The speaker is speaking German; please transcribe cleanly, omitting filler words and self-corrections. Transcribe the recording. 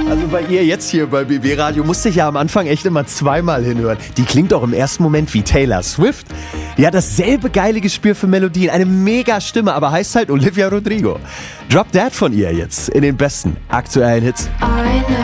Also bei ihr jetzt hier bei BB Radio musste ich ja am Anfang echt immer zweimal hinhören. Die klingt auch im ersten Moment wie Taylor Swift. Die hat dasselbe geile Gespür für Melodien, eine mega Stimme, aber heißt halt Olivia Rodrigo. Drop That von ihr jetzt in den besten aktuellen Hits.